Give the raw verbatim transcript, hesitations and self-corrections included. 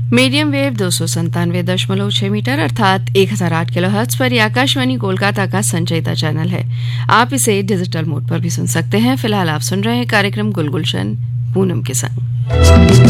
Medium wave दो सौ संतानवे दशमलव छह मीटर अर्थात एक हजार आठ किलो हर्ट्ज पर ये आकाशवाणी कोलकाता का संचयिता चैनल है। आप इसे डिजिटल मोड पर भी सुन सकते हैं। फिलहाल आप सुन रहे हैं कार्यक्रम गुलगुलशन पूनम के संग।